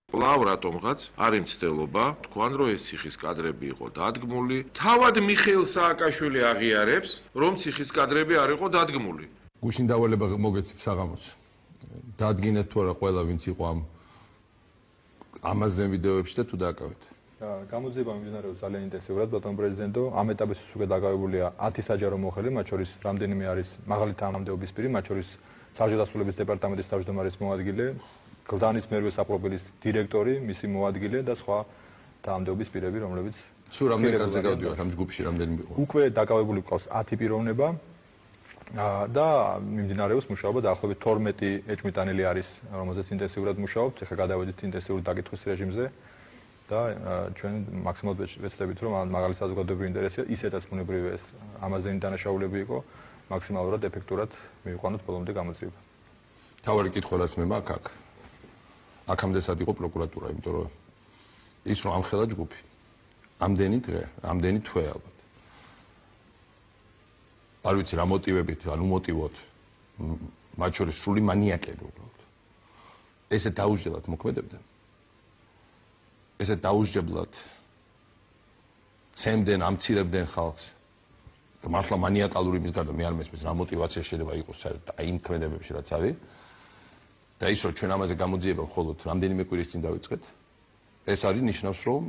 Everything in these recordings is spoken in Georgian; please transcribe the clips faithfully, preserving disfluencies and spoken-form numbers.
კვლავ რატომღაც არ იმცდელობა, თქვან რომ ეს ციხის კადრები იყო დადგმული. თავად მიხეილ სააკაშვილი აღიარებს, რომ ციხის კადრები არ იყო დადგმული. გუშინ დავალება მოგეცით საღამოს. დადგინეთ თუ არა ყველა ვინც იყო ამ ამაზე ვიდეოებში და თუ დააკავეთ. გამოძიება მიმდინარეობს ძალიან ინტენსიურად, ბატონო პრეზიდენტო, ამ ეტაპის უკვე დაკავებულია ათი საჯარო მოხელი, მათ შორის რამდენიმე არის მაღალი თანამდებობის პირი, მათ შორის საჯაროდასრულების დეპარტამენტის თავმჯდომარის მოადგილე, გლდანის მერვე საპროფილის დირექტორი, მისი მოადგილე და სხვა თანამდებობის პირები, რომლებიც სულ რამდენი კაცი გავდივართ ამ ჯგუფში, რამდენი იყო? უკვე დაკავებული ყავს ათი პიროვნება და მიმდინარეობს მუშაობა დაახლოებით თორმეტი ეჭვმიტანილი არის, რომელზეც ინტენსიურად მუშაობთ, ეხლა გადავედით ინტენსიური დაკითხვის რეჟიმზე. და ჩვენ მაქსიმალურად ვეცდებით რომ მაღალი საზოგადოებრივი ინტერესია ისედაც ბუნებრივი ეს ამაზენი დანაშაულები იყო მაქსიმალურად ეფექტურად მივიყვანოთ ბოლომდე გამოძიება. თავარი კითხვა რაც მე მაქვს აქ. აქამდე სად იყო პროკურატურა, იმიტომ რომ ის რომ ამხელა ჯგუფი. ამდენი დღე, ამდენი თვე ალბათ. არ ვიცი რა მოტივებით, ანუ მოტივოთ მათ შორის სრული მანიაკები უბრალოდ. ესე დაუსჯელად მოქმედებდნენ. ესე დაუსჯებლად ცემდნენ, ამცირებდნენ ხალხს. და მართლა მანიაკალური იმის გარდა მე არ მესმის რა მოტივაცია შეიძლება იყოს საერთოდ აი იმ ქმედებებში რაც არის. და ის რომ ჩვენ ამაზე გამოძიება მხოლოდ რამდენიმე კვირის წინ დავიწყეთ, ეს არის ნიშნავს რომ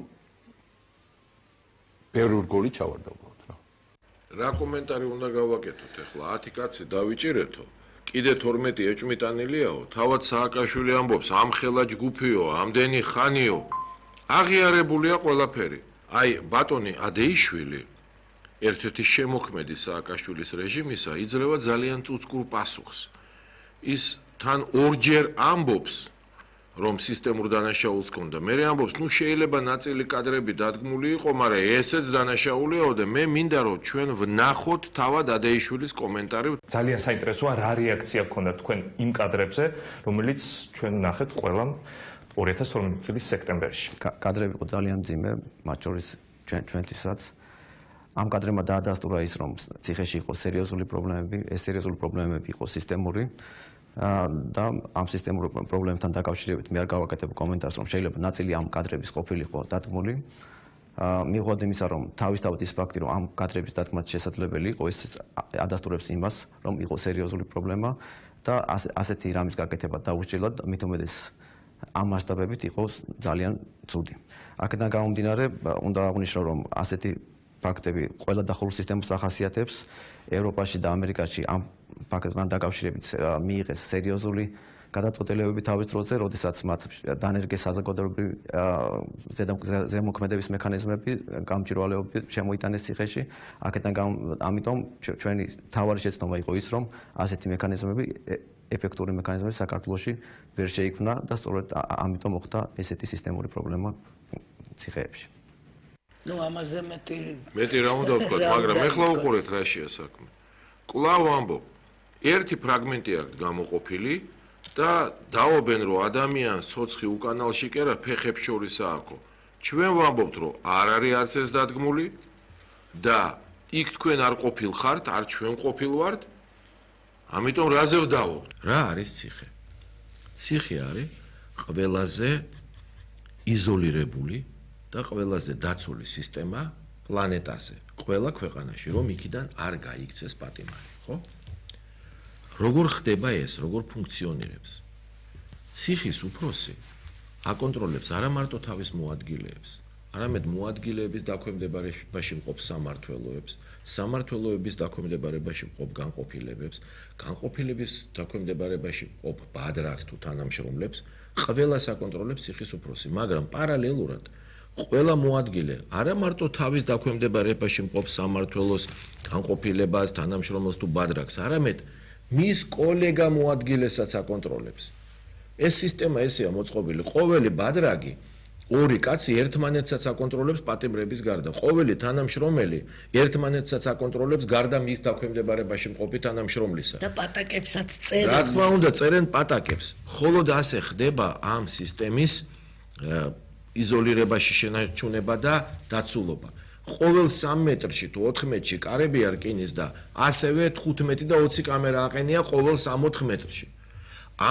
ბევრი რგოლი ჩავარდა უბრალოდ რა. რა კომენტარი უნდა გავაკეთოთ ახლა? ათი კაცი დავიჭირეთო. კიდე თორმეტი ეჭვმიტანილიაო, თავად სააკაშვილი ამბობს, ამხელა ჯგუფიო, ამდენი ხანიო. აღიარებულია ყველაფერი. აი, ბატონი ადეიშვილი, ერთ-ერთი შემოქმედი სააკაშვილის რეჟიმისა, იძლევა ძალიან წუწკურ პასუხს. ის თან ორჯერ ამბობს, რომ სისტემურ დანაშაულს ჰქონდა. მერე ამბობს, ნუ შეიძლება ნაწილი კადრები დადგმული იყო, მაგრამ ესეც დანაშაულიაო და მე მინდა რომ ჩვენ ვნახოთ თავად ადეიშვილის კომენტარი. ძალიან საინტერესოა რა რეაქცია გქონდა თქვენ იმ კადრებზე, რომელიც ჩვენ ვნახეთ ყველამ ორი ათას თორმეტი წლის სექტემბერში. კადრები იყო ძალიან მძიმე, მათ შორის ჩვენთვისაც. ამ კადრებმა დაადასტურა ის, რომ ციხეში იყო სერიოზული პრობლემები, ეს სერიოზული პრობლემები იყო სისტემური და ამ სისტემურ პრობლემებთან დაკავშირებით მე არ გავაკეთებ კომენტარს, რომ შეიძლება ნაწილი ამ კადრების ყოფილიყო დადგმული. მიუხედავად იმისა, რომ თავისთავად ის ფაქტი, რომ ამ კადრების დადგმა შესაძლებელი იყო, ეს ადასტურებს იმას, რომ იყო სერიოზული პრობლემა და ასეთი რამის გაკეთება დაუსჯელად, მით უმეტეს ამ მასშტაბებით იყო ძალიან ცუდი. აქედან გამომდინარე, უნდა აღვნიშნო, რომ ასეთი ფაქტები ყველა დახურულ სისტემას ახასიათებს. ევროპაში და ამერიკაში ამ ფაქტთან დაკავშირებით მიიღეს სერიოზული გადაწყვეტილებები თავის დროზე, როდესაც მათ დანერგეს საზოგადოებრივი ზემოქმედების მექანიზმები, გამჭვირვალეობები შემოიტანეს ციხეში. აქედან ამიტომ ჩვენი თავარი შეცდომა იყო ის, რომ ასეთი მექანიზმები ეფექტური მექანიზმები საქართველოში ვერ შეიქმნა და სწორედ ამიტომ მოხდა ესეთი სისტემური პრობლემა ციხეებში. ნუ ამაზე მეტი მეტი რა უნდა ვთქვათ, მაგრამ ეხლა უყურეთ რა შეა საქმე. კვლავ ამბობ, ერთი ფრაგმენტი აქვს გამოყოფილი და დაობენ რომ ადამიანს ცოცხი უკანალში კი არა ფეხებს შორის ააქო. ჩვენ ვამბობთ რომ არ არის არც ეს დადგმული და იქ თქვენ არ ყოფილ ხართ, არ ჩვენ ყოფილ ვართ. ამიტომ რაზე ვდავობთ? რა არის ციხე? ციხე არის ყველაზე იზოლირებული და ყველაზე დაცული სისტემა პლანეტაზე, ყველა ქვეყანაში, რომ იქიდან არ გაიქცეს პატიმარი, ხო? როგორ ხდება ეს, როგორ ფუნქციონირებს? ციხის უფროსი აკონტროლებს არა მარტო თავის მოადგილეებს, არამედ მოადგილეების დაქვემდებარებაში მყოფ სამმართველოებს, სამმართველოების დაქვემდებარებაში მყოფ განყოფილებებს, განყოფილების დაქვემდებარებაში მყოფ ბადრაკს თუ თანამშრომლებს, ყველას აკონტროლებს ციხის უფროსი, მაგრამ პარალელურად ყველა მოადგილე არა მარტო თავის დაქვემდებარებაში მყოფ სამმართველოს, განყოფილებას, თანამშრომლოს თუ ბადრაკს, არამედ მის კოლეგა მოადგილესაც აკონტროლებს. ეს სისტემა ესეა მოწყობილი, ყოველი ბადრაგი ორი კაცი ერთმანეთსაც აკონტროლებს პატიმრების გარდა. ყოველი თანამშრომელი ერთმანეთსაც აკონტროლებს გარდა მის დაქვემდებარებაში მყოფი თანამშრომლისა. და პატაკებსაც წერენ. რა თქმა უნდა, წერენ პატაკებს. მხოლოდ ასე ხდება ამ სისტემის იზოლირებაში შენარჩუნება და დაცულობა. ყოველ სამ მეტრში თუ ოთხ მეტრში კარები არ რკინის და ასევე თხუთმეტი და ოცი კამერა აყენია ყოველ სამ ოთხ მეტრში.